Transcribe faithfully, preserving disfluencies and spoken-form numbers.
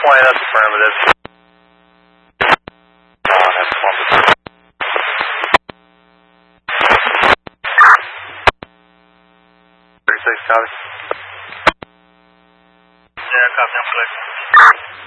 twenty, that's affirmative. Oh, that's Columbus. thirty-six, copy. Yeah, copy, I'm clear.